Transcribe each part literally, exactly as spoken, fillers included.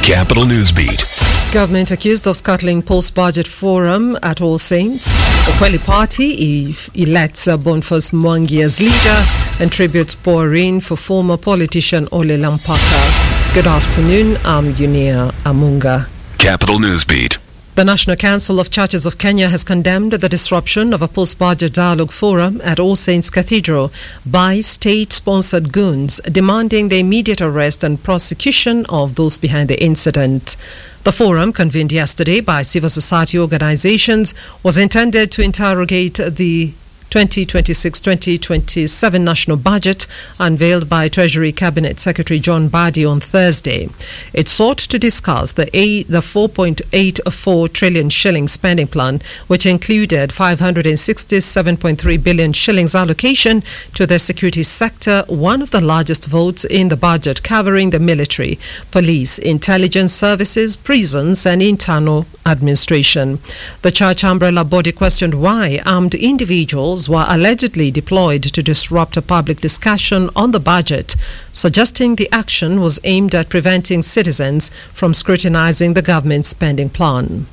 Capital Newsbeat. Government accused of scuttling post-budget forum at All Saints. Ukweli Party elects Boniface Mwangi as leader and tributes pouring for former politician Ole Lampaka. Good afternoon, I'm Yunia Amunga. Capital Newsbeat. The National Council of Churches of Kenya has condemned the disruption of a post-budget dialogue forum at All Saints Cathedral by state-sponsored goons, demanding the immediate arrest and prosecution of those behind the incident. The forum, convened yesterday by civil society organizations, was intended to interrogate the twenty twenty-six twenty twenty-seven national budget unveiled by Treasury Cabinet Secretary John Badi on Thursday. It sought to discuss the, eight, the four point eight four trillion shilling spending plan, which included five hundred sixty-seven point three billion shillings allocation to the security sector, one of the largest votes in the budget, covering the military, police, intelligence services, prisons and internal administration. The church umbrella body questioned why armed individuals were allegedly deployed to disrupt a public discussion on the budget, suggesting the action was aimed at preventing citizens from scrutinizing the government's spending plan.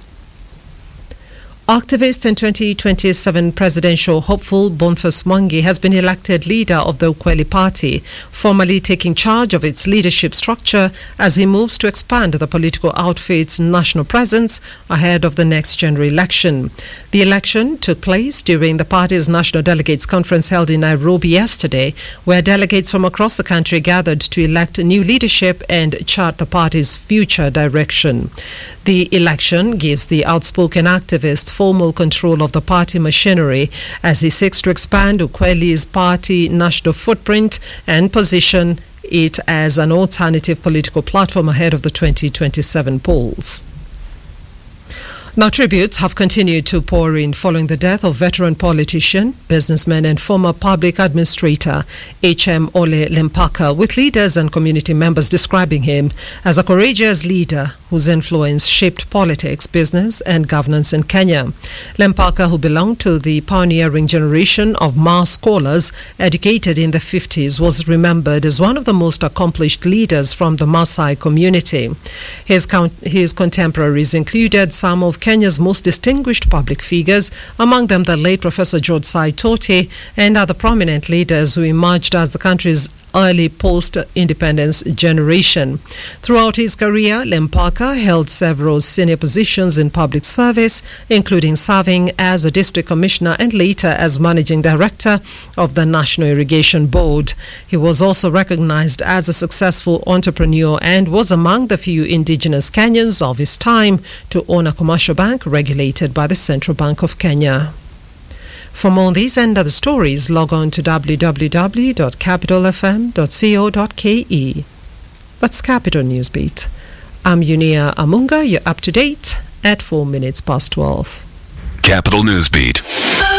Activist and twenty twenty-seven presidential hopeful Boniface Mwangi has been elected leader of the Ukweli Party, formally taking charge of its leadership structure as he moves to expand the political outfit's national presence ahead of the next general election. The election took place during the party's National Delegates Conference held in Nairobi yesterday, where delegates from across the country gathered to elect new leadership and chart the party's future direction. The election gives the outspoken activist formal control of the party machinery as he seeks to expand Ukweli's party national footprint and position it as an alternative political platform ahead of the twenty twenty-seven polls. Now, tributes have continued to pour in following the death of veteran politician, businessman and former public administrator H M Ole Lampaka, with leaders and community members describing him as a courageous leader whose influence shaped politics, business and governance in Kenya. Lampaka, who belonged to the pioneering generation of Maa scholars educated in the fifties, was remembered as one of the most accomplished leaders from the Maasai community. His, his contemporaries included some of Kenya's most distinguished public figures, among them the late Professor George Saitoti and other prominent leaders who emerged as the country's early post-independence generation. Throughout his career, Lampaka held several senior positions in public service, including serving as a district commissioner and later as managing director of the National Irrigation Board. He was also recognized as a successful entrepreneur and was among the few indigenous Kenyans of his time to own a commercial bank regulated by the Central Bank of Kenya. For more on these and other stories, log on to w w w dot capital f m dot co dot k e. That's Capital Newsbeat. I'm Yunia Amunga. You're up to date at four minutes past twelve. Capital Newsbeat.